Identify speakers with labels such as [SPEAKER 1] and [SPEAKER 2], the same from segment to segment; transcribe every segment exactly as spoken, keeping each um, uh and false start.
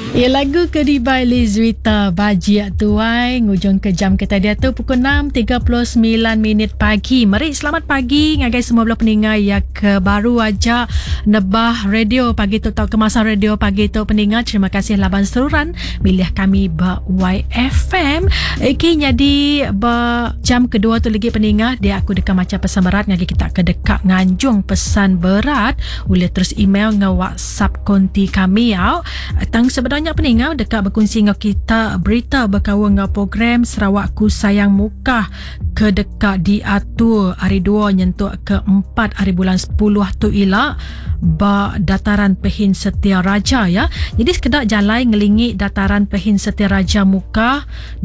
[SPEAKER 1] Ya, lagu Kedibai Lizwita Bajia Tuai ngujung ke jam kita dia tu pukul enam tiga puluh sembilan minit pagi. Mari selamat pagi ngagai semua belah pendengar yang ke baru aja nebah radio pagi tu tau kemasan radio pagi tu pendengar. Terima kasih laban seluruhan milih kami ba Y F M. Iki jadi ba jam kedua tu lagi pendengar dia aku dekat macam pesan berat ngagai kita ke dekat nganjung pesan berat boleh terus email nge WhatsApp konti kami au. Tang sebenarnya pendengar dekat berkongsi dengan kita berita berkawal dengan program Sarawakku Sayang Muka ke dekat diatur hari dua nyentuk ke empat hari bulan sepuluh tu ila ba dataran Pehin Setia Raja ya. Jadi sekedar jalan ngelingi dataran Pehin Setia Raja Muka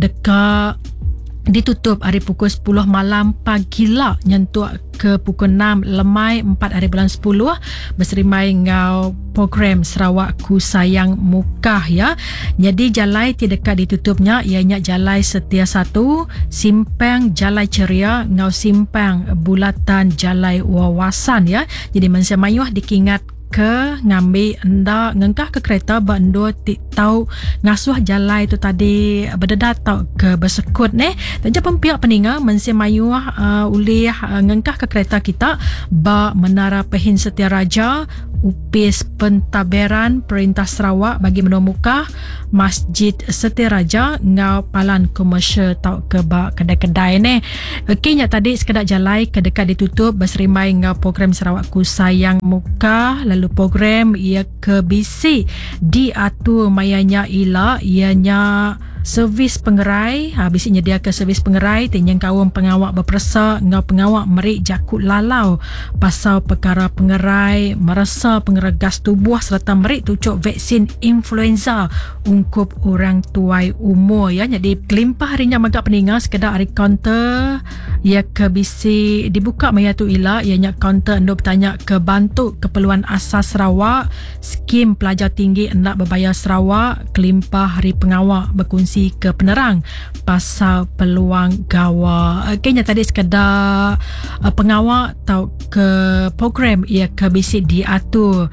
[SPEAKER 1] dekat ditutup hari pukul sepuluh malam pagi lah nyentuk ke pukul enam lemai empat hari bulan sepuluh berserimai ngau program Sarawakku Sayang Muka ya. Jadi jalai tidak dekat ditutupnya ianya jalai Setia satu simpang jalai ceria ngau simpang bulatan jalai wawasan ya. Jadi mensemayuh dikingat ke ngambil anda ngengkah ke kereta bando ti tau ngasuh jalai tu tadi berdedat tau ke bersekut ne taja pempiak peninga mensemayuh uh, ulih uh, ngengkah ke kereta kita ba Menara Pehin Setia Raja Upis Pentaberan Perintah Sarawak bagi menemuka Masjid Setia Raja ngau palan komersial tau ke ba kedai-kedai ne. Okey nya tadi sekedar jalai ke dekat ditutup berserimai ngau program Sarawakku Sayang Muka lalu program ia ke bisi diatur mayanya ila ianya servis pengerai ha, bisi nyedia ke servis pengerai tenyang kawam pengawak berperasa ngau pengawak merik jakut lalau pasal perkara pengerai merasa pengeregas tubuh serta merik tucuk vaksin influenza ungkup orang tuai umur ya. Jadi kelimpah harinya magak peningat sekedar hari kaunter ia ke bisi dibuka maya tu ila ianya kaunter anda bertanya ke bantu keperluan asas Sarawak skim pelajar tinggi hendak berbayar Sarawak kelimpah hari pengawak berkongsi ke penerang pasal peluang gawa. Kayaknya tadi sekadar uh, pengawak tau ke program ia ke bisi diatur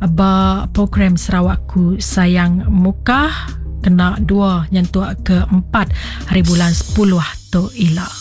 [SPEAKER 1] ba program Sarawakku Sayang Muka kena dua nyentuh ke empat hari bulan sepuluh tu ila.